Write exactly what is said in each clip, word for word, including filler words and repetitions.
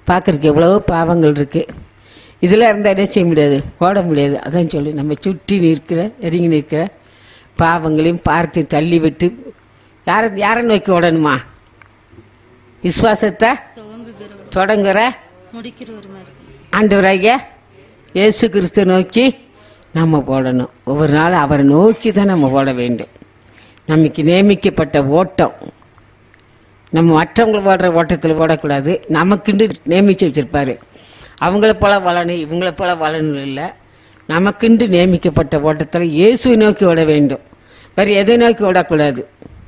பார்க்குறதுக்கு எவ்வளவோ பாவங்கள் இருக்குது. இதில் இருந்தால் என்ன செய்ய முடியாது, ஓட முடியாது. அதான் சொல்லி நம்ம சுற்றி நிற்கிற நெருங்கி நிற்கிற பாவங்களையும் பார்த்து தள்ளி விட்டு யாரை யாரை நோக்கி ஓடணுமா? விசுவாசத்தை தொடங்குற ஆண்டவராகிய இயேசு கிறிஸ்து நோக்கி நம்ம போடணும். ஒவ்வொரு நாள் அவரை நோக்கி தான் நம்ம போட வேண்டும். நமக்கு நியமிக்கப்பட்ட ஓட்டம் நம்ம மற்றவங்களை ஓடுற ஓட்டத்தில் ஓடக்கூடாது. நமக்குண்டு நியமித்து வச்சிருப்பாரு. அவங்கள போல வளரணும், இவங்கள போல வளரணும் இல்லை. நமக்குண்டு நியமிக்கப்பட்ட ஓட்டத்தில் இயேசுவை நோக்கி ஓட வேண்டும். வேறு எதை நோக்கி ஓடக்கூடாது.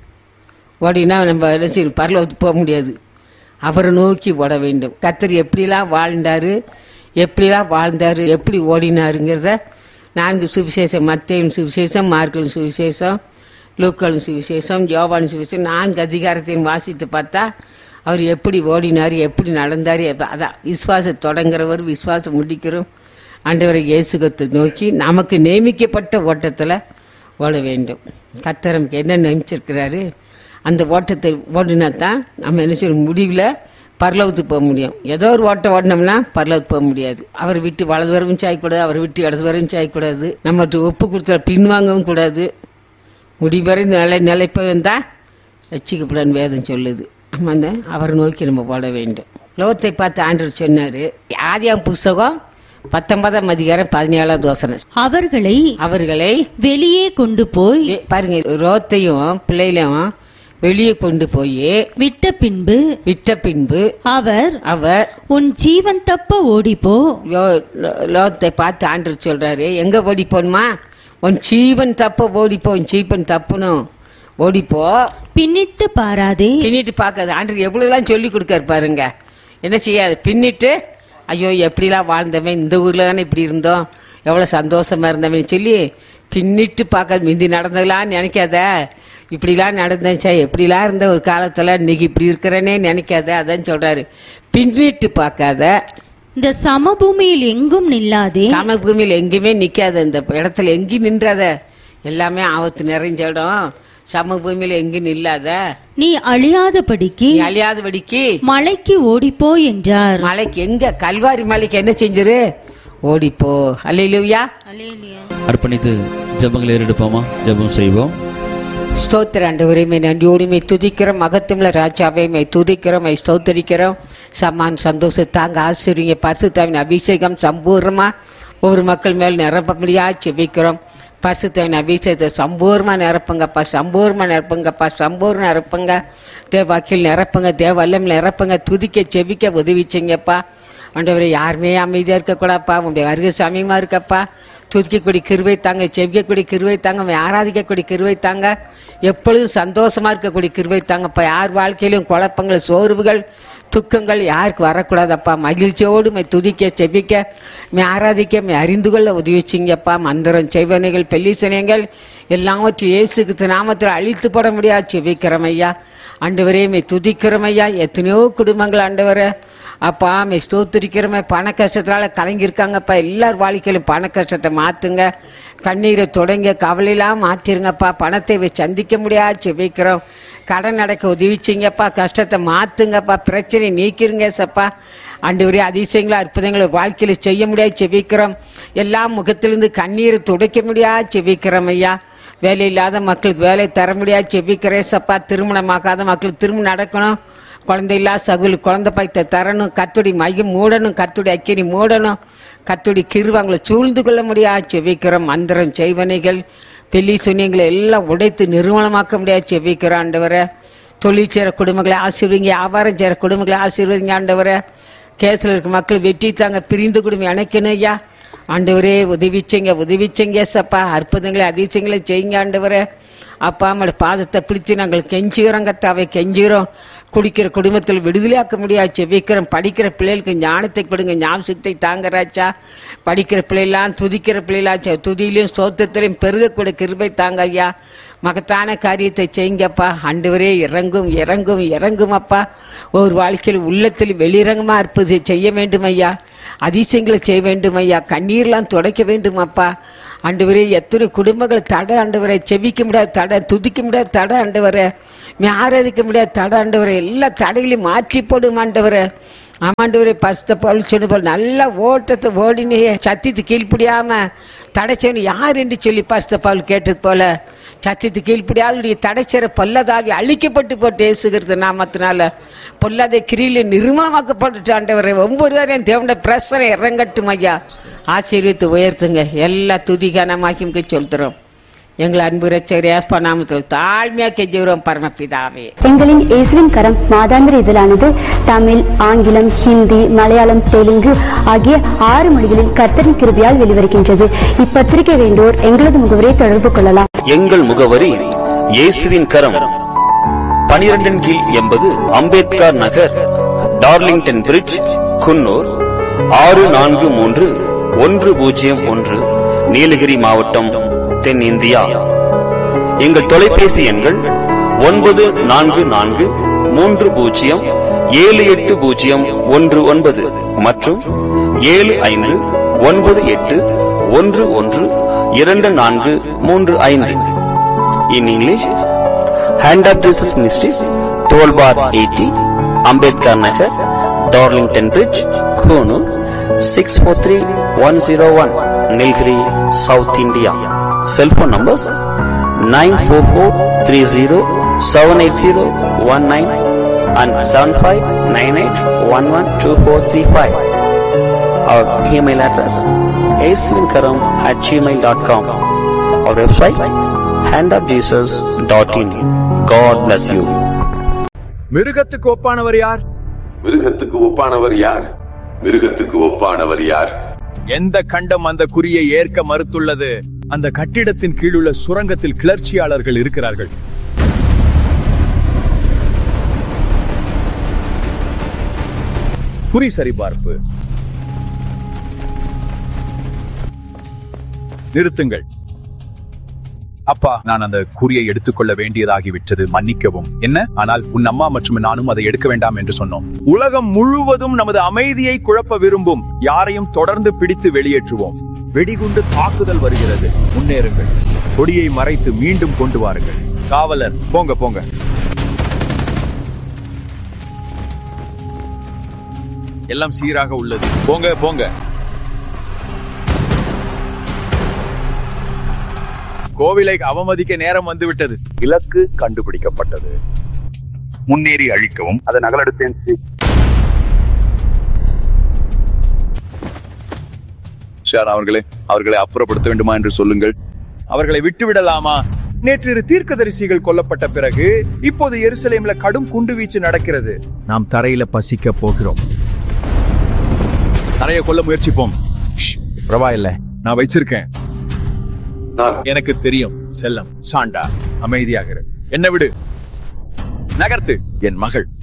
ஓடினா நம்ம என்ன செய்யணும், பரலோகத்துக்கு போக முடியாது. அவரை நோக்கி ஓட வேண்டும். கர்த்தர் எப்படிலாம் வாழ்ந்தாரு, எப்படிலாம் வாழ்ந்தாரு, எப்படி ஓடினாருங்கிறத நான்கு சுவிசேஷம், மத்தேயும் சுவிசேஷம், மார்க்கும் சுவிசேஷம், லூக்காலும் சுவிசேஷம், யோவானும் சுவிசேஷம், நான்கு அதிகாரத்தையும் வாசித்து பார்த்தா அவர் எப்படி ஓடினார், எப்படி நடந்தார். அதான் விசுவாசம் தொடங்குறவர், விசுவாசம் முடிக்கிறோம். ஆண்டவரை இயேசு கிறிஸ்துவை நோக்கி நமக்கு நியமிக்கப்பட்ட ஓட்டத்தில் ஓட வேண்டும். கர்த்தர் நமக்கு என்ன நியமிச்சிருக்கிறாரு அந்த ஓட்டத்தை ஓடினா தான் நம்ம என்ன செய்யணும், முடிவில் பரலோகத்துக்கு போக முடியும். ஏதோ ஒரு ஓட்டம் ஓடினோம்னா பரலோகத்துக்கு போக முடியாது. அவரை விட்டு வலது வரவும் சாயக்கூடாது, அவரை விட்டு இடது வரவும் சாயக்கூடாது. நம்ம ஒப்பு கொடுத்த பின்வாங்கவும் கூடாது. முடிவரை இந்த நிலை நிலைப்பவன் தான் ரட்சிக்கப்படான்னு வேதம் சொல்லுது. ஆமாங்க, அவரை நோக்கி நம்ம போட வேண்டும். லோகத்தை பார்த்து ஆண்டவர் சொன்னார். ஆதியாம் புஸ்தகம் பத்தொன்பதாம் அதிகாரம் பதினேழாவது வசனம். அவர்களை அவர்களை வெளியே கொண்டு போய் பாருங்க, லோத்தையும் பிள்ளைகளையும் வெளியே கொண்டு போய் விட்ட பின்பு விட்ட பின்பு அவர் அவர் உன் ஜீவன் தப்ப ஓடிப்போ. லோத்தை பார்த்து ஆண்டவர் சொல்றாரு, எங்க ஓடி போணுமா? உன் ஜீவன் தப்ப ஓடிப்போ, உன் ஜீவன் தப்புனும் ஓடிப்போ, பின்னிட்டு பாராதே. பின்னிட்டு பார்க்காது. ஆண்டவர் எவ்வளவு எல்லாம் சொல்லி கொடுக்காரு பாருங்க. என்ன செய்யாது, பின்னிட்டு ஐயோ எப்படிலாம் வாழ்ந்தவன், இந்த ஊர்ல தானே இப்படி இருந்தோம், எவ்வளவு சந்தோஷமா இருந்தவன் சொல்லி பின்னிட்டு பார்க்காது. மிந்தி நடந்ததெல்லாம் நினைக்காத, இப்படிலாம் நடந்துச்சா, எப்படிலாம் இருந்த ஒரு காலத்துல இன்னைக்கு இப்படி இருக்கிறேனே நினைக்காத. அதான் சொல்றாரு, பின்னிட்டு பார்க்காத. இந்த சமபூமியில் எங்கும் நில்லாதே. சமபூமியில் எங்குமே நிக்காத, இந்த இடத்துல எங்கேயும் நின்றாத. எல்லாமே ஆபத்து நிறைஞ்ச இடம். சமபூமியில எங்கும் நில்லாத. நீ அழியாதபடிக்கு அழியாதபடிக்கு மலைக்கு ஓடிப்போ என்றார். மலைக்கு எங்க? கல்வாரி மலைக்கு என்ன செஞ்சிரு? ஓடிப்போ. அல்லேலூயா. அர்ப்பணித்து ஜெபங்களை ஏறெடுப்போமா? ஜெபம் செய்வோம். ஸ்தோத்திர ஆண்டவரே, மே நன்றியோடு மே துதிக்கிறோம். மகத்துவ ராஜாவே மே துதிக்கிறோம், மே ஸ்தோத்தரிக்கிறோம். சமான் சந்தோஷத்தாங்க ஆசிரியங்க பரிசுத்தாவின் அபிஷேகம் சம்பூர்ணமா ஒவ்வொரு மக்கள் மேல் நிரப்ப முடியா செபிக்கிறோம். பரிசுத்தாவின் அபிஷேகத்தை சம்பூர்ணமா நிரப்புங்கப்பா, சம்பூர்ணமா நிரப்புங்கப்பா, சம்பூர்ண நிரப்புங்க. தேவ வாக்கில் நிரப்புங்க, தேவ வல்லம் நிரப்புங்க. துதிக்க செபிக்க உதவிச்சிங்கப்பா. ஆண்டவரே, யாருமே அமைதியா இருக்கக்கூடாப்பா. உங்களுடைய அருக சமயமா இருக்கப்பா. துதிக்கக்கூடிய கிருவை தாங்க, செவிக்கக்கூடிய கிருவை தாங்க, ஆராதிக்கக்கூடிய கிருவை தாங்க, எப்பொழுதும் சந்தோஷமா இருக்கக்கூடிய கிருவை தாங்கப்பா. யார் வாழ்க்கையிலும் குழப்பங்கள், சோர்வுகள், துக்கங்கள் யாருக்கு வரக்கூடாதப்பா. மகிழ்ச்சியோடு மை துதிக்க செபிக்க மே ஆராதிக்க மே அறிந்து கொள்ள உதவிச்சிங்கப்பா. மந்திரம், செய்வனைகள், பெல்லிசனைகள் எல்லாவற்றையும் இயேசுக்கு நாமத்தில் அழித்து போட முடியாது செபிக்கிறோம் ஐயா. ஆண்டவரே மே துதிக்கிறோம் ஐயா. எத்தனையோ குடும்பங்கள் ஆண்டவரே அப்பா மே ஸ்தோத்திரிக்கிறோமே, பண கஷ்டத்தினால கலங்கியிருக்காங்கப்பா. எல்லார் வாழ்க்கையிலும் பண கஷ்டத்தை மாற்றுங்க, கண்ணீரை தொடங்க, கவலையெல்லாம் மாற்றிருங்கப்பா. பணத்தை சந்திக்க முடியாது செபிக்கிறோம். கடன் அடைக்க உதவிச்சிங்கப்பா. கஷ்டத்தை மாற்றுங்கப்பா, பிரச்சனை நீக்கிருங்க சப்பா. ஆண்டவரே, அதிசயங்களை அற்புதங்களை வாழ்க்கையில் செய்ய முடியாது செபிக்கிறோம். எல்லா முகத்திலிருந்து கண்ணீரை துடைக்க முடியாது செபிக்கிறோம் ஐயா. வேலை இல்லாத மக்களுக்கு வேலை தர முடியாது செபிக்கிறேன் சப்பா. திருமணமாக்காத மக்களுக்கு திருமணம் நடக்கணும். குழந்தை இல்லாத சகுலுக்கு குழந்தை பாய்த்த தரணும். கத்துடி மையம் மூடணும், கத்துடி அக்கினி மூடணும். கத்துடி கிருவாங்களை சூழ்ந்து கொள்ள முடியாது செவிக்கிறோம். மந்திரம், செய்வனைகள், பெல்லி சுனியங்களை எல்லாம் உடைத்து நிர்மூலமாக்க முடியாது செவிக்கிறோம். ஆண்டவரை, தொழில் செய்கிற குடும்பங்களை ஆசீர்வதிங்க, வியாபாரம் செய்கிற குடும்பங்களை ஆசீர்வதிங்க. ஆண்டவரை, கேஸில் இருக்க மக்கள் வெட்டி தாங்க, பிரிந்து குடும்பம் இணைக்கணும் ஐயா. ஆண்டவரே, உதவிச்சங்க உதவிச்சங்க சப்பா. அற்புதங்களை அதிசயங்களை செய்யுங்க ஆண்டவரை. அப்பா அம்மாவோட பாதத்தை பிடிச்சி நாங்கள் கெஞ்சுகிறோம் கத்தாவை, கெஞ்சுகிறோம். குடிக்கிற குடும்பத்தில் விடுதலையாக்க முடியாது செவிக்கிறோம். படிக்கிற பிள்ளைகளுக்கு ஞானத்தை கொடுங்க, ஞாபகத்தை தாங்கராச்சா. படிக்கிற பிள்ளைலாம் துதிக்கிற பிள்ளைகளாச்சா, துதியிலையும் சோத்தத்திலையும் பெருகக்கூடிய கிருபை தாங்க ஐயா. மகத்தான காரியத்தை செய்யுங்கப்பா. ஆண்டவரே, இறங்கும் இறங்கும் இறங்கும் அப்பா. ஒரு வாழ்க்கையில் உள்ளத்தில் வெளியிறங்குமா அற்புதத்தை செய்ய வேண்டும் ஐயா. அதிசயங்களை செய்ய வேண்டும் ஐயா. கண்ணீர்லாம் துடைக்க வேண்டும் அப்பா. ஆண்டவரே, எத்தனை குடும்பங்கள் தடை ஆண்டவரை, செவிக்க முடியாத தடை, துதிக்க முடியாத தடை ஆண்டவரை, ஆராதிக்க முடியாத தடை ஆண்டவரை, எல்லா தடைகளையும் மாற்றி போடும் ஆண்டவரை. ஆமாண்டவரே, பஸ்த பவுல் சொன்ன போல் நல்ல ஓட்டத்தை ஓடினையே, சத்தியத்து கீழ்ப்படியாம தடைச்சவன் யார் என்று சொல்லி பஸ்த பவுல் கேட்டது போல சத்தியத்து கீழ்ப்படியாளுடைய தடைச்சர பொல்லதாவி அழிக்கப்பட்டு போட்டு ஏசுகிறது நாமத்தினால பொல்லாத கிரியில நிர்மலமாக்கப்பட்டு ஆண்டவரை ஒவ்வொருவரையும் தேவனுடைய பிரசனை இறங்கட்டும் ஐயா. ஆசீர்வதித்து உயர்த்துங்க. எல்லா துதிகானமாக்கி சொல்கிறோம். எங்கள் அன்பு ரட்சகர் இயேசு நாமத்தில் தாழ்மையா கெஞ்சுகிறோம் பரமபிதாவே. எங்களின் இயேசுவின் கரம் மாதாந்திர இதழானது தமிழ், ஆங்கிலம், ஹிந்தி, மலையாளம், தெலுங்கு ஆகிய ஆறு மொழிகளில் கர்த்தரின் கிருபையால் வெளிவருகின்றது. இப்பத்திரிகை வேண்டோர் எங்களது முகவரியை தொடர்பு கொள்ளலாம். எங்கள் முகவரி இயேசுவின் கரம், பனிரெண்டின் கீழ் எண்பது அம்பேத்கர் நகர், டார்லிங்டன் பிரிட்ஜ், குன்னூர் ஆறு நான்கு மூன்று ஒன்று பூஜ்ஜியம் ஒன்று, நீலகிரி மாவட்டம், தென்னிந்தியா. எங்கள் தொலைபேசி எண்கள் ஒன்பது நான்கு நான்கு மூன்று பூஜ்ஜியம் ஏழு எட்டு பூஜ்ஜியம் ஒன்று ஒன்பது மற்றும் ஏழு ஐந்து ஒன்பது எட்டு ஒன்று ஒன்று இரண்டு நான்கு மூன்று ஐந்து. In English, hand of Jesus ministries, twelve bar eighty, Ambedkar Nagar, Darlington bridge, Coonoor six four three one zero one, Nilgiri, south India. Cell phone numbers nine four four three zero seven eight zero one nine and seven five nine eight one one two four three five. Our email address aislinkaram at gmail dot com. Our website hand of jesus dot in. God bless you. மிருகத்துக்கு ஒப்பானவர் யார்? மிருகத்துக்கு ஒப்பானவர் யார்? மிருகத்துக்கு ஒப்பானவர் யார்? எந்த கண்டம் அந்த குறியை ஏற்க மறுத்துள்ளது? அந்த கட்டிடத்தின் கீழுள்ள சுரங்கத்தில் கிளர்ச்சியாளர்கள் இருக்கிறார்கள். குறி சரிபார்ப்பு. நிறுத்துங்கள். அப்பா, நான் அந்த குறியை எடுத்துக்கொள்ள வேண்டியதாகிவிட்டது, மன்னிக்கவும். என்ன? ஆனால் உன் அம்மா மற்றும் நானும் அதை எடுக்க வேண்டாம் என்று சொன்னோம். உலகம் முழுவதும் நமது அமைதியை குழப்ப விரும்பும் யாரையும் தொடர்ந்து பிடித்து வெளியேற்றுவோம். வெடிகுண்டு தாக்குதல் வருகிறது. முன்னேறுங்கள். கொடியை மறைத்து மீண்டும் கொண்டு வாருங்கள். காவலர், போங்க போங்க. எல்லாம் சீராக உள்ளது. போங்க போங்க. கோவிலை அவமதிக்க நேரம் வந்துவிட்டது. இலக்கு கண்டுபிடிக்கப்பட்டது. முன்னேறி அழிக்கவும். அதை நகலெடுத்தேன். அவர்களே, அவர்களை அப்புறப்படுத்த வேண்டுமா என்று சொல்லுங்கள். அவர்களை விட்டுவிடலாமா? நேற்று தீர்க்கதரிசிகள் கொல்லப்பட்ட பிறகு இப்போது எருசலேம்ல கடும் குண்டுவீச்சு நடக்கிறது. நாம் தரையில பசிக்க போகிறோம். தரையை கொல்ல முயற்சிப்போம். பரவாயில்ல, நான் வச்சிருக்கேன். எனக்கு தெரியும். செல்லம், சாண்டா, அமைதியாக என்ன விடு. நகர்த்து. என் மகள்